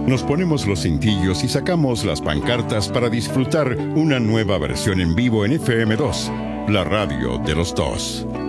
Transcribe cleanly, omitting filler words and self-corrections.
Nos ponemos los cintillos y sacamos las pancartas para disfrutar una nueva versión en vivo en FM2, la radio de los dos.